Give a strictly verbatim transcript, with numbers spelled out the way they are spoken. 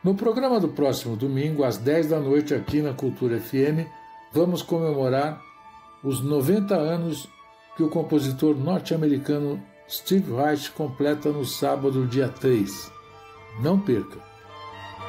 No programa do próximo domingo, às dez da noite, aqui na Cultura F M, vamos comemorar os noventa anos que o compositor norte-americano Steve Reich completa no sábado, dia três. Não perca!